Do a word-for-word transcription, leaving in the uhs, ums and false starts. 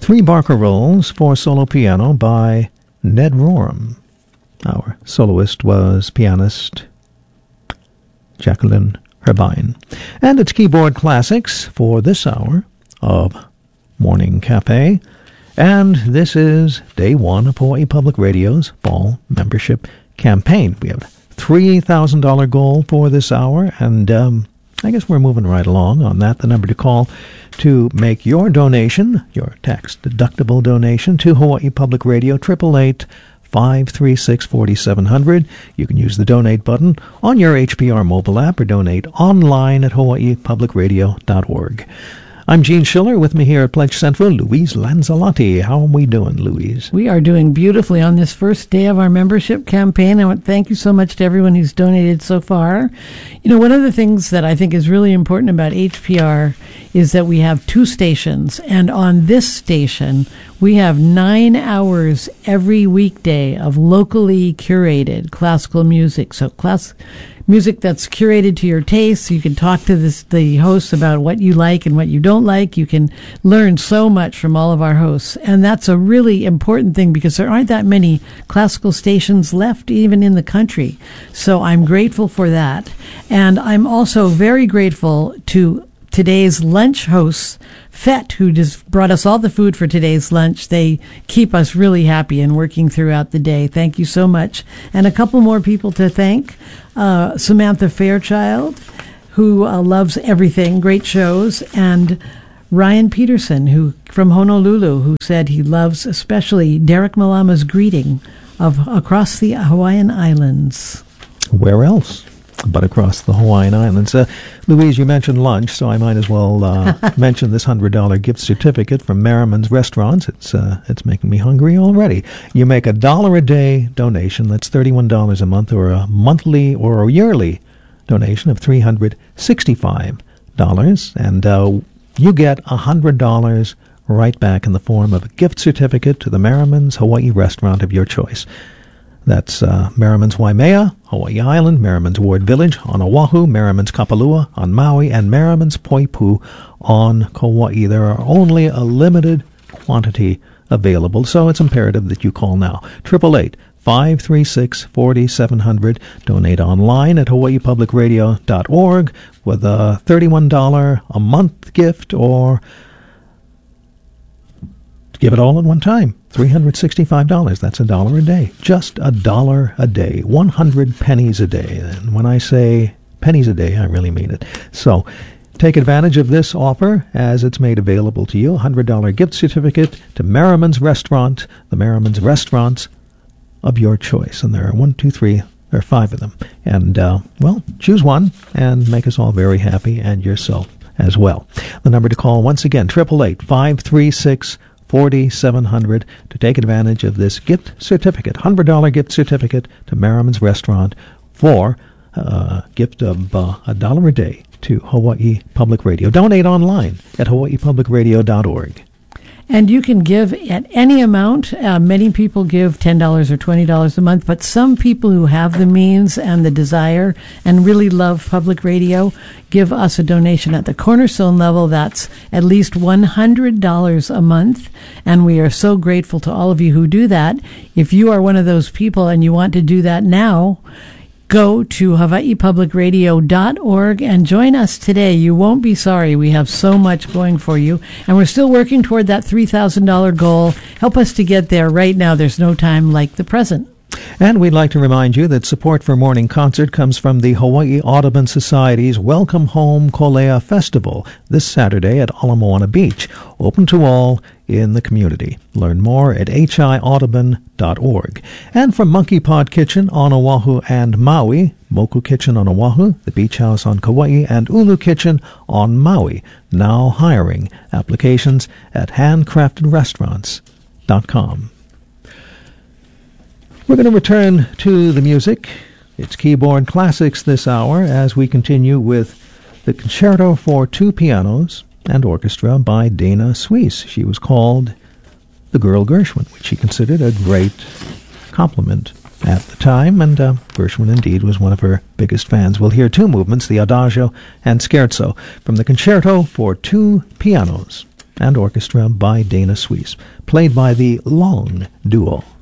Three barcarolles for solo piano by Ned Rorem. Our soloist was pianist Jacqueline Herbine. And it's Keyboard Classics for this hour of Morning Cafe. And this is day one of Hawaii Public Radio's fall membership campaign. We have a three thousand dollars goal for this hour, and um, I guess we're moving right along on that. The number to call to make your donation, your tax-deductible donation to Hawaii Public Radio, eight eight eight, five three six, four seven zero zero. You can use the donate button on your H P R mobile app or donate online at hawaii public radio dot org. I'm Gene Schiller. With me here at Pledge Central, Louise Lanzalotti. How are we doing, Louise? We are doing beautifully on this first day of our membership campaign. I want to thank you so much to everyone who's donated so far. You know, one of the things that I think is really important about H P R is that we have two stations, and on this station, we have nine hours every weekday of locally curated classical music. So class music that's curated to your taste. You can talk to this, the hosts about what you like and what you don't like. You can learn so much from all of our hosts. And that's a really important thing because there aren't that many classical stations left even in the country. So I'm grateful for that. And I'm also very grateful to today's lunch hosts, Fett, who just brought us all the food for today's lunch. They keep us really happy and working throughout the day. Thank you so much. And a couple more people to thank. Uh, Samantha Fairchild, who uh, loves everything, great shows, and Ryan Peterson, who from Honolulu, who said he loves especially Derek Malama's greeting of Across the Hawaiian Islands. Where else but across the Hawaiian Islands? Uh, Louise, you mentioned lunch, so I might as well uh, mention this one hundred dollars gift certificate from Merriman's Restaurants. It's uh, it's making me hungry already. You make a dollar a day donation, that's thirty-one dollars a month, or a monthly or a yearly donation of three hundred sixty-five dollars, and uh, you get one hundred dollars right back in the form of a gift certificate to the Merriman's Hawaii restaurant of your choice. That's uh, Merriman's Waimea, Hawaii Island, Merriman's Ward Village on Oahu, Merriman's Kapalua on Maui, and Merriman's Poipu on Kauai. There are only a limited quantity available, so it's imperative that you call now. eight eight eight, five three six, four seven zero zero. Donate online at hawaii public radio dot org with a thirty-one dollars a month gift, or give it all at one time. three hundred sixty-five dollars. That's a dollar a day. Just a dollar a day. one hundred pennies a day. And when I say pennies a day, I really mean it. So take advantage of this offer as it's made available to you. A one hundred dollars gift certificate to Merriman's Restaurant, the Merriman's Restaurants of your choice. And there are one, two, three, there are five of them. And, uh, well, choose one and make us all very happy, and yourself as well. The number to call once again, eight eight eight, five three six, four seven zero zero to take advantage of this gift certificate, one hundred dollars gift certificate to Merriman's Restaurant for a gift of uh, a dollar a day to Hawaii Public Radio. Donate online at hawaii public radio dot org. And you can give at any amount. Uh, many people give ten dollars or twenty dollars a month, but some people who have the means and the desire and really love public radio give us a donation at the cornerstone level. That's at least one hundred dollars a month, and we are so grateful to all of you who do that. If you are one of those people and you want to do that now, go to hawaii public radio dot org and join us today. You won't be sorry. We have so much going for you, and we're still working toward that three thousand dollars goal. Help us to get there right now. There's no time like the present. And we'd like to remind you that support for Morning Concert comes from the Hawaii Audubon Society's Welcome Home Kolea Festival this Saturday at Ala Moana Beach, open to all in the community. Learn more at h i audubon dot org. And from Monkey Pod Kitchen on Oahu and Maui, Moku Kitchen on Oahu, the Beach House on Kauai, and Ulu Kitchen on Maui, now hiring. Applications at handcrafted restaurants dot com. We're going to return to the music. It's Keyboard Classics this hour as we continue with the Concerto for Two Pianos and Orchestra by Dana Suisse. She was called the Girl Gershwin, which she considered a great compliment at the time, and uh, Gershwin indeed was one of her biggest fans. We'll hear two movements, the Adagio and Scherzo, from the Concerto for Two Pianos and orchestra by Dana Suisse, played by the Long Duo.